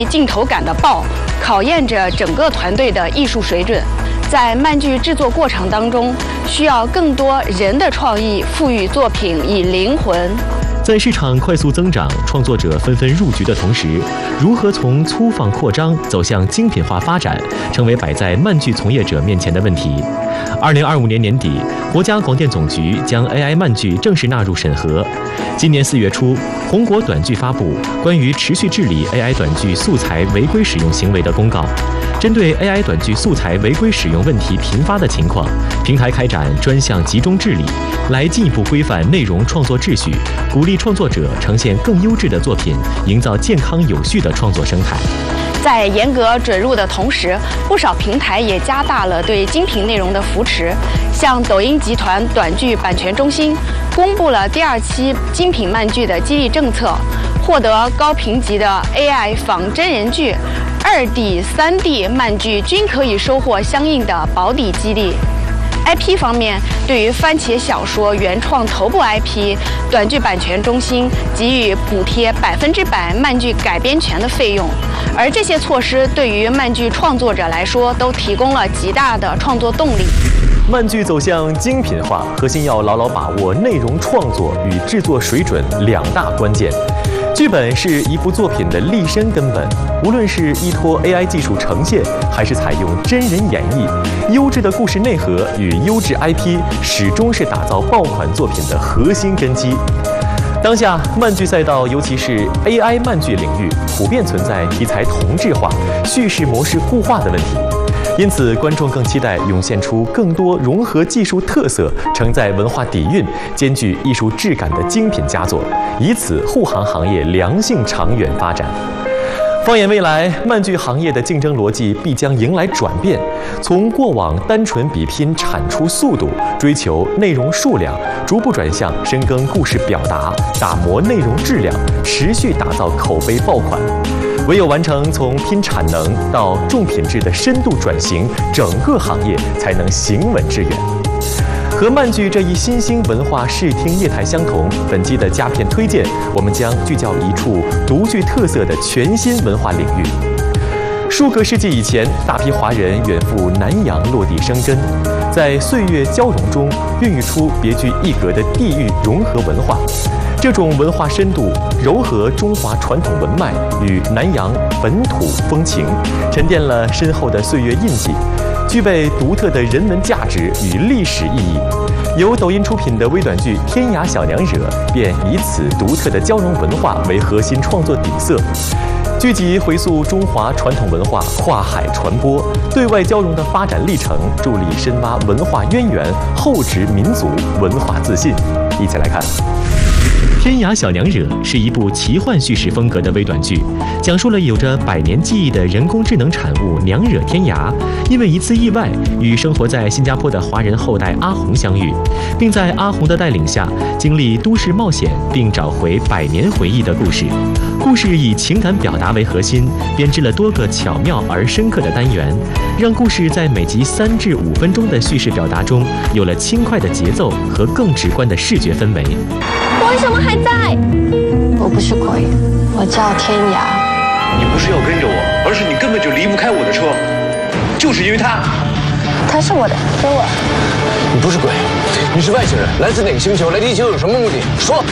镜头感的爆，考验着整个团队的艺术水准。在漫剧制作过程当中，需要更多人的创意，赋予作品以灵魂。 在市场快速增长、创作者纷纷入局的同时，如何从粗放扩张走向精品化发展，成为摆在漫剧从业者面前的问题。2025年年底，国家广电总局将 AI 漫剧正式纳入审核。今年4月初，红果短剧发布关于持续治理 AI 短剧素材违规使用行为的公告。针对 AI 短剧素材违规使用问题频发的情况，平台开展专项集中治理，来进一步规范内容创作秩序，鼓励创作者呈现更优质的作品，营造健康有序的创作生态。 在严格准入的同时，不少平台也加大了对精品内容的扶持。像抖音集团短剧版权中心公布了第2期精品漫剧的激励政策，获得高评级的 AI 仿真人剧、2D、3D 漫剧均可以收获相应的保底激励。IP 方面，对于番茄小说原创头部 IP， 短剧版权中心给予补贴100%漫剧改编权的费用，而这些措施对于漫剧创作者来说都提供了极大的创作动力。 漫剧走向精品化，核心要牢牢把握内容创作与制作水准2大关键。剧本是一部作品的立身根本，无论是依托 AI 技术呈现，还是采用真人演绎，优质的故事内核与优质 IP 始终是打造爆款作品的核心根基。当下漫剧赛道，尤其是 AI 漫剧领域，普遍存在题材同质化、叙事模式固化的问题。因此，观众更期待涌现出更多融合技术特色、承载文化底蕴、兼具艺术质感的精品佳作，以此护航行业良性长远发展。放眼未来，漫剧行业的竞争逻辑必将迎来转变，从过往单纯比拼产出速度、追求内容数量，逐步转向深耕故事表达、打磨内容质量，持续打造口碑爆款。唯有完成从拼产能到重品质的深度转型，整个行业才能行稳致远。和漫剧这一新兴文化视听业态相同，本期的佳片推荐，我们将聚焦一处独具特色的全新文化领域。数个世纪以前，大批华人远赴南洋落地生根，在岁月交融中孕育出别具一格的地域融合文化。这种文化深度糅合中华传统文脉与南洋本土风情，沉淀了深厚的岁月印记，具备独特的人文价值与历史意义。由抖音出品的微短剧《天涯小娘惹》便以此独特的交融文化为核心创作底色。剧集回溯中华传统文化跨海传播、对外交融的发展历程，助力深挖文化渊源、厚植民族文化自信。一起来看。《天涯小娘惹》是一部奇幻叙事风格的微短剧，讲述了有着100年记忆的人工智能产物娘惹天涯，因为一次意外与生活在新加坡的华人后代阿红相遇，并在阿红的带领下经历都市冒险，并找回100年回忆的故事。故事以情感表达为核心，编织了多个巧妙而深刻的单元，让故事在每集3至5分钟的叙事表达中，有了轻快的节奏和更直观的视觉氛围。 为什么还在？我不是鬼，我叫天涯。 你不是要跟着我，而是你根本就离不开我的车，就是因为他是我的，跟我。 你不是鬼，你是外星人，来自哪个星球？来地球有什么目的？说。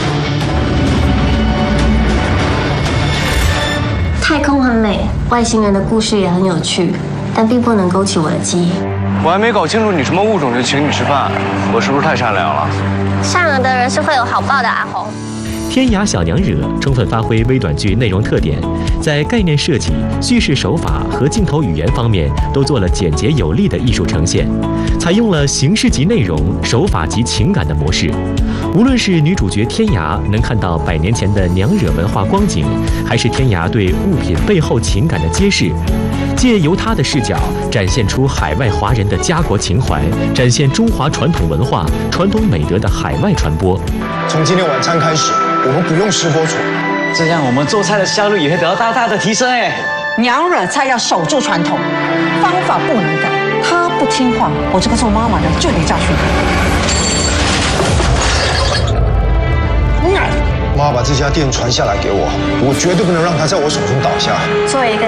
太空很美，外星人的故事也很有趣，但并不能勾起我的记忆。 我还没搞清楚你什么物种就请你吃饭，我是不是太善良了？ 善良的人是会有好报的，阿红。 天涯小娘惹充分发挥微短剧内容特点，在概念设计、叙事手法和镜头语言方面都做了简洁有力的艺术呈现，采用了形式及内容、手法及情感的模式。无论是女主角天涯能看到100年前的娘惹文化光景，还是天涯对物品背后情感的揭示，借由她的视角展现出海外华人的家国情怀，展现中华传统文化、传统美德的海外传播。 从今天晚餐开始，我们不用吃播厨， 这样我们做菜的效率也会得到大大的提升。 娘惹菜要守住传统，方法不能改。他不听话，我这个做妈妈的就得教训他。 妈把这家店传下来给我，我绝对不能让它在我手中倒下。 作为一个